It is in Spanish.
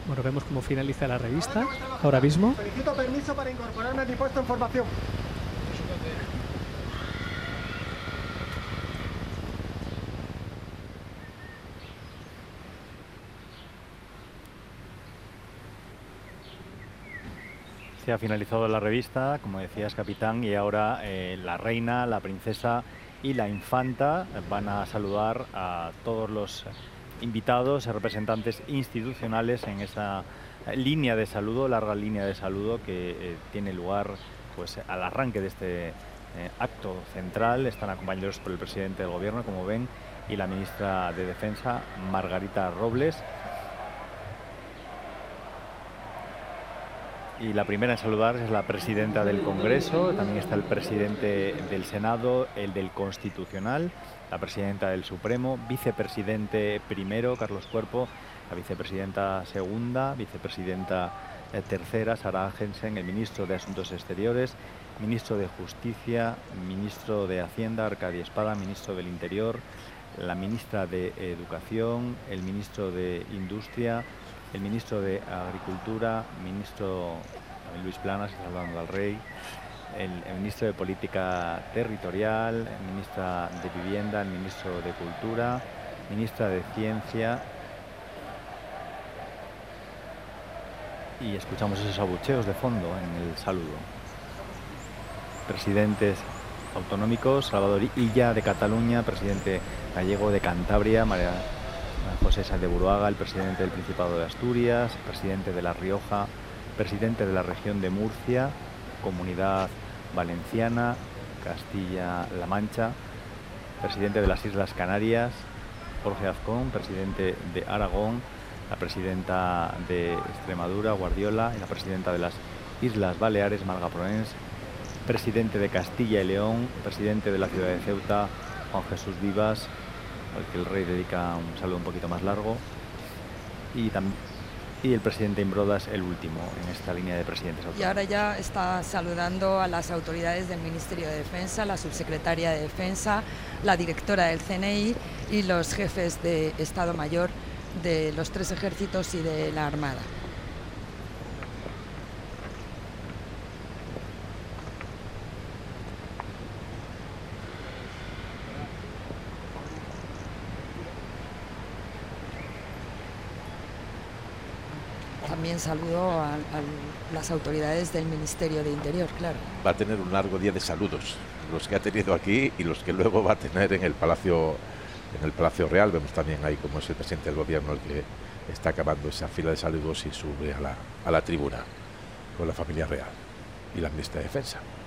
Bueno, vemos cómo finaliza la revista ahora mismo. Solicito permiso para incorporarme a mi puesto en formación. Se ha finalizado la revista, como decías, capitán, y ahora la reina, la princesa y la infanta van a saludar a todos los invitados, representantes institucionales en esa línea de saludo, larga línea de saludo que tiene lugar pues al arranque de este acto central. Están acompañados por el presidente del gobierno, como ven, y la ministra de Defensa, Margarita Robles. Y la primera en saludar es la presidenta del Congreso, también está el presidente del Senado, el del Constitucional, la presidenta del Supremo, vicepresidente primero, Carlos Cuerpo, la vicepresidenta segunda, vicepresidenta tercera, Sara Hansen, el ministro de Asuntos Exteriores, ministro de Justicia, ministro de Hacienda, Arcadio Espada, ministro del Interior, la ministra de Educación, el ministro de Industria, el ministro de Agricultura, ministro Luis Planas, saludando al rey, el ministro de Política Territorial, el ministra de Vivienda, el ministro de Cultura, ministra de Ciencia. Y escuchamos esos abucheos de fondo en el saludo. Presidentes autonómicos, Salvador Illa de Cataluña, presidente gallego de Cantabria, María José Sáenz de Buruaga, el presidente del Principado de Asturias, presidente de La Rioja, presidente de la región de Murcia, Comunidad Valenciana, Castilla-La Mancha, presidente de las Islas Canarias, Jorge Azcón, presidente de Aragón, la presidenta de Extremadura, Guardiola, y la presidenta de las Islas Baleares, Marga Proens, presidente de Castilla y León, presidente de la ciudad de Ceuta, Juan Jesús Vivas, al que el rey dedica un saludo un poquito más largo, y el presidente Imbrodas, el último en esta línea de presidentes autónomos. Y ahora ya está saludando a las autoridades del Ministerio de Defensa, la subsecretaria de Defensa, la directora del CNI y los jefes de Estado Mayor de los 3 ejércitos y de la Armada. También saludo a las autoridades del Ministerio de Interior, claro. Va a tener un largo día de saludos, los que ha tenido aquí y los que luego va a tener en el Palacio Real. Vemos también ahí cómo es el presidente del gobierno el que está acabando esa fila de saludos y sube a la tribuna con la familia real y la ministra de Defensa.